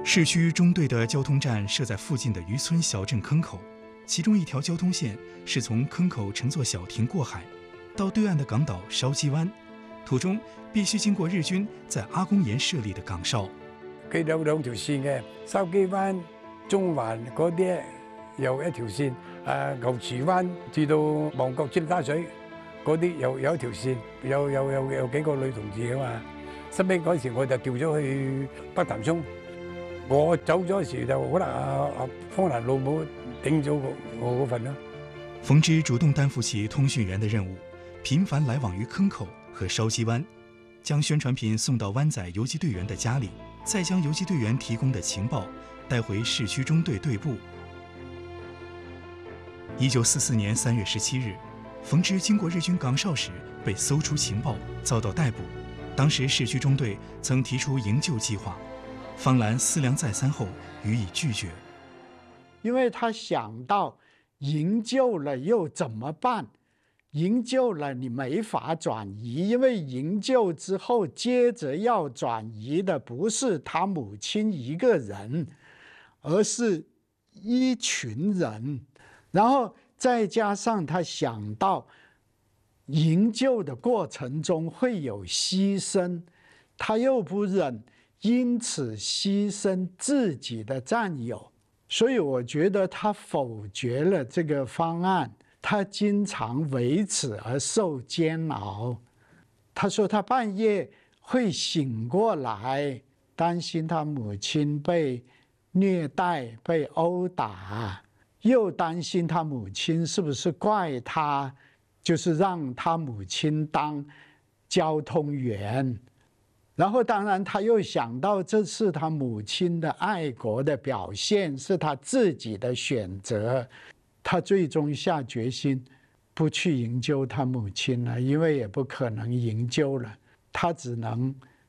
市区中队的交通站设在附近的渔村小镇坑口，其中一条交通线是从坑口乘坐小艇过海，到对岸的港岛筲箕湾，途中必须经过日军在阿公岩设立的港哨。 佢有兩條線嘅，筲箕灣、中環嗰啲有一條線，牛池灣至到旺角尖沙咀嗰啲有一條線，有幾個女同志噶嘛。後尾嗰時我就調咗去北潭涌。我走咗時就可能方蘭老母頂咗我嗰份咯。 馮芝主動擔負起通訊員的任務，頻繁來往於坑口和筲箕灣，將宣傳品送到灣仔游擊隊員的家裡，再將游擊隊員提供的情報帶回市區中隊隊部。1944年3月17日，馮芝經過日軍港哨時被搜出情報，遭到逮捕。當時市區中隊曾提出營救計劃，方蘭思量再三後予以拒絕。 因為他想到營救了又怎麼辦？營救了你沒法轉移，因為營救之後接着要轉移的不是他母親一個人，而是一群人。然後再加上他想到營救的過程中會有犧牲，他又不忍因此犧牲自己的戰友，所以我覺得他否決了這個方案。他經常為此而受煎熬。他說他半夜會醒過來，擔心他母親被虐待、被毆打，又擔心他母親是不是怪他，就是讓他母親當交通員。然後當然他又想到這是他母親的愛國的表現，是他自己的選擇。他最終下決心不去營救他母親了，因為也不可能營救了，他只能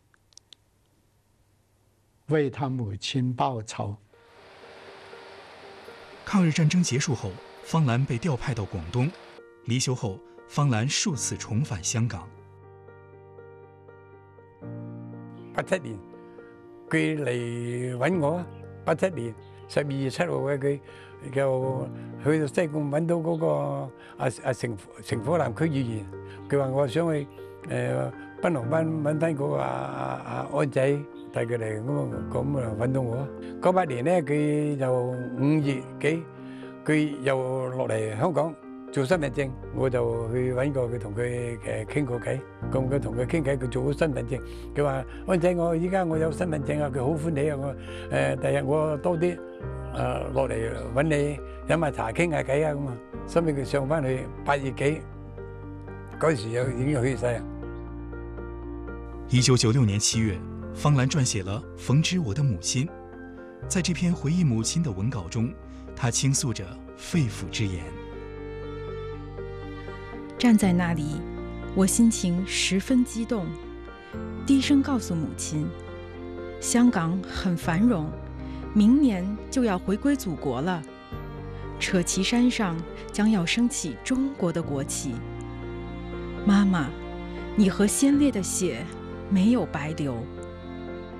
為他母親報仇。 抗日戰爭結束後，方蘭被調派到廣東，離休後，方蘭數次重返香港。 87年佢嚟揾我，87年12月7號嘅佢就去到西貢揾到嗰個城火南區議員，佢話我想去檳榔灣揾翻嗰個安仔帶佢嚟，咁啊揾到我。98年咧，佢就5月幾，佢又落嚟香港做身份證，我就去揾過佢同佢傾過偈，咁佢同佢傾偈，佢做咗身份證，佢話安仔我依家我有身份證啊，佢好歡喜啊，我第日我多啲落嚟揾你飲下茶傾下偈啊咁啊，所以佢上翻去8月幾嗰時又已經去世。 1996年7月，方蘭撰寫了《馮芝我的母親》。在這篇回憶母親的文稿中，他傾訴着肺腑之言。 站在那裡，我心情十分激動，低聲告訴母親，香港很繁榮，明年就要回歸祖國了，扯旗山上將要升起中國的國旗。媽媽，你和先烈的血沒有白流。